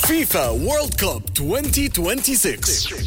فيفا وورلد كوب 2026.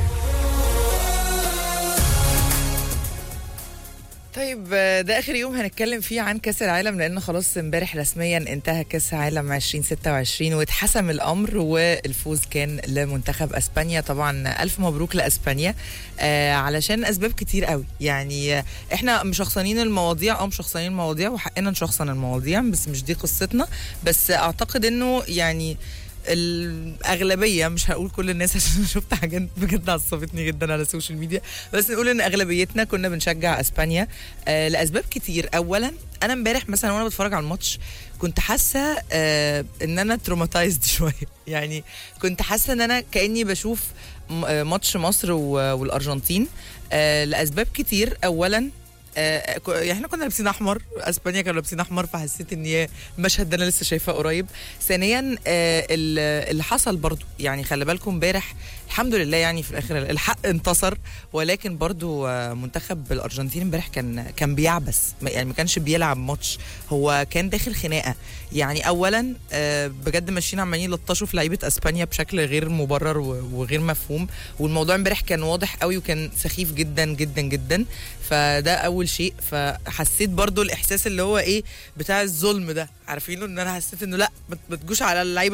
طيب ده اخر يوم هنتكلم فيه عن كاس العالم، لان خلاص امبارح رسميا انتهى كاس العالم 2026 واتحسم الامر، والفوز كان لمنتخب اسبانيا. طبعا الف مبروك لاسبانيا علشان اسباب كتير قوي. يعني احنا مشخصنين المواضيع مشخصنين المواضيع وحقنا نشخصن المواضيع، بس مش دي قصتنا. بس اعتقد انه يعني الأغلبية، مش هقول كل الناس عشان شفت حاجات بجد عصبتني جدا على السوشيال ميديا، بس نقول ان أغلبيتنا كنا بنشجع اسبانيا لأسباب كتير. أولا أنا امبارح مثلا وأنا بتفرج على الماتش كنت حاسة ان أنا تروماتايزد شوية. يعني كنت حاسة ان أنا كأني بشوف ماتش مصر والأرجنتين لأسباب كتير. أولا احنا كنا لابسين احمر، اسبانيا كانوا لابسين احمر، فحسيت ان المشهد ده انا لسه شايفاه قريب. ثانيا اللي حصل برضو، يعني خلي بالكم امبارح الحمد لله يعني في الاخر الحق انتصر، ولكن برضو منتخب الارجنتين امبارح كان بيعبس، يعني ما كانش بيلعب ماتش، هو كان داخل خناقه. يعني اولا بجد ماشيين عمالين يلطشوا في لعيبه اسبانيا بشكل غير مبرر وغير مفهوم، والموضوع امبارح كان واضح قوي وكان سخيف جدا جدا جدا. فده اول شيء. فحسيت برضو الاحساس اللي هو ايه بتاع الظلم ده، عارفينه، ان انا حسيت انه لا ما تجوش على اللعيبه